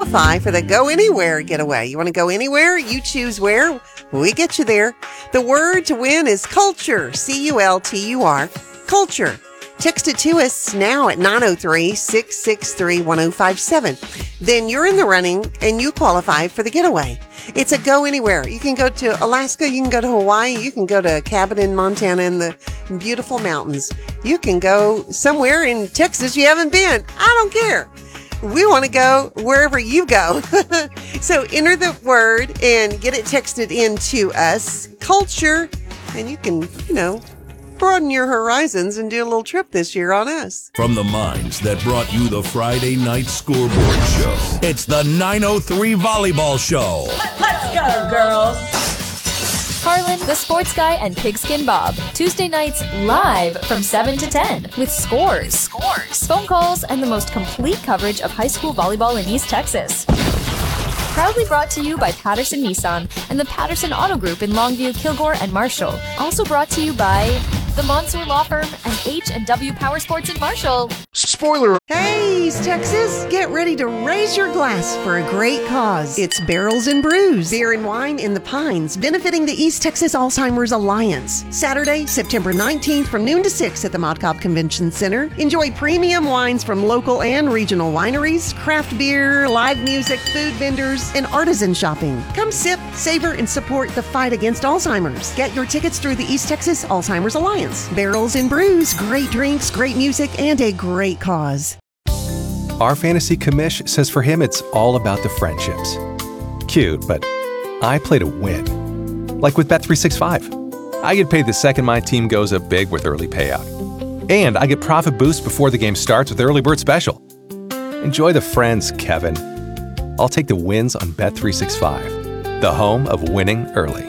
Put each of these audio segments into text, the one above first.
qualify for the Go Anywhere getaway. You want to go anywhere? You choose where. We get you there. The word to win is culture. C-U-L-T-U-R. Culture. Text it to us now at 903-663-1057. Then you're in the running and you qualify for the getaway. It's a go anywhere. You can go to Alaska. You can go to Hawaii. You can go to a cabin in Montana in the beautiful mountains. You can go somewhere in Texas you haven't been. I don't care. We want to go wherever you go. So enter the word and get it texted in to us. Culture. And you can, broaden your horizons and do a little trip this year on us. From the minds that brought you the Friday Night Scoreboard Show, it's the 903 Volleyball Show. Let's go, girls. Harlan, the Sports Guy, and Pigskin Bob. Tuesday nights live from 7 to 10 with scores, phone calls, and the most complete coverage of high school volleyball in East Texas. Proudly brought to you by Patterson Nissan and the Patterson Auto Group in Longview, Kilgore, and Marshall. Also brought to you by the Monsoor Law Firm and H&W Power Sports in Marshall. Spoiler. Hey, East Texas, get ready to raise your glass for a great cause. It's Barrels and Brews, beer and wine in the Pines, benefiting the East Texas Alzheimer's Alliance. Saturday, September 19th from noon to 6 at the Mott Cobb Convention Center. Enjoy premium wines from local and regional wineries, craft beer, live music, food vendors, and artisan shopping. Come sip, savor, and support the fight against Alzheimer's. Get your tickets through the East Texas Alzheimer's Alliance. Barrels and Brews, great drinks, great music, and a great cause. Our fantasy commish says for him it's all about the friendships. Cute, but I play to win. Like with Bet365. I get paid the second my team goes up big with early payout. And I get profit boost before the game starts with Early Bird Special. Enjoy the friends, Kevin. I'll take the wins on Bet365, the home of winning early.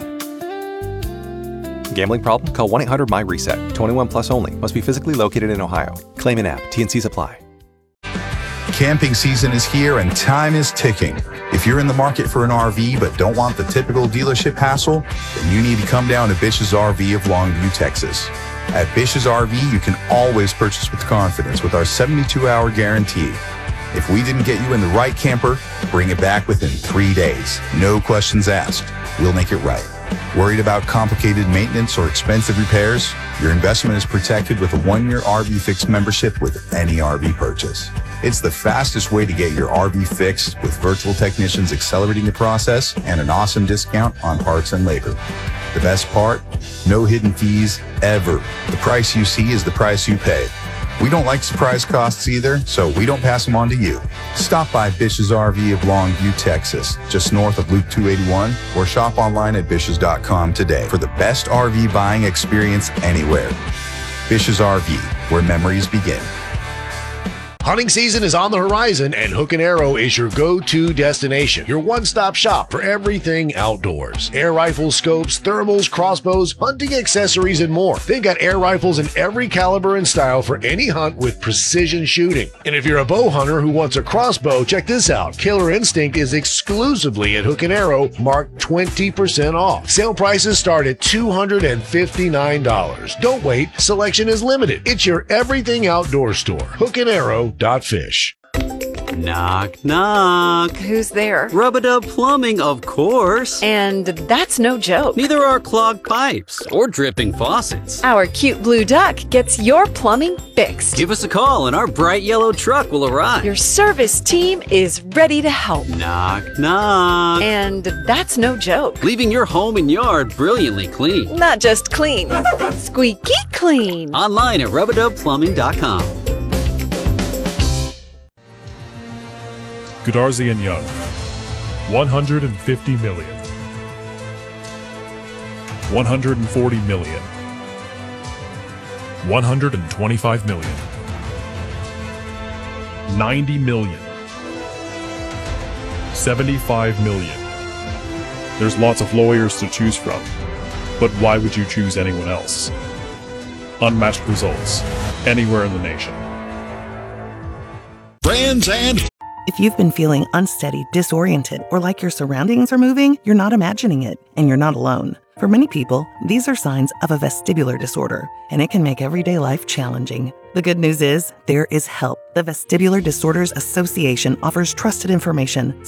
Gambling problem? Call 1-800-MY-RESET. 21 plus only. Must be physically located in Ohio. Claim an app. T&Cs apply. Camping season is here and time is ticking. If you're in the market for an RV but don't want the typical dealership hassle, then you need to come down to Bish's RV of Longview, Texas. At Bish's RV, you can always purchase with confidence with our 72-hour guarantee. If we didn't get you in the right camper, bring it back within 3 days. No questions asked. We'll make it right. Worried about complicated maintenance or expensive repairs? Your investment is protected with a 1-year RV Fix membership with any RV purchase. It's the fastest way to get your RV fixed with virtual technicians accelerating the process and an awesome discount on parts and labor. The best part? No hidden fees ever. The price you see is the price you pay. We don't like surprise costs either, so we don't pass them on to you. Stop by Bish's RV of Longview, Texas, just north of Loop 281, or shop online at Bish's.com today for the best RV buying experience anywhere. Bish's RV, where memories begin. Hunting season is on the horizon, and Hook and Arrow is your go-to destination. Your one-stop shop for everything outdoors. Air rifles, scopes, thermals, crossbows, hunting accessories, and more. They've got air rifles in every caliber and style for any hunt with precision shooting. And if you're a bow hunter who wants a crossbow, check this out. Killer Instinct is exclusively at Hook and Arrow, marked 20% off. Sale prices start at $259. Don't wait. Selection is limited. It's your everything outdoor store. Hook and Arrow. Fish. Knock, knock. Who's there? Rub-a-Dub Plumbing, of course. And that's no joke. Neither are clogged pipes or dripping faucets. Our cute blue duck gets your plumbing fixed. Give us a call and our bright yellow truck will arrive. Your service team is ready to help. Knock, knock. And that's no joke. Leaving your home and yard brilliantly clean. Not just clean, squeaky clean. Online at rubadubplumbing.com. Goodarzi & Young, 150 million, 140 million, 125 million, 90 million, 75 million. There's lots of lawyers to choose from, but why would you choose anyone else? Unmatched results, anywhere in the nation. Brands and If you've been feeling unsteady, disoriented, or like your surroundings are moving, you're not imagining it, and you're not alone. For many people, these are signs of a vestibular disorder, and it can make everyday life challenging. The good news is, there is help. The Vestibular Disorders Association offers trusted information,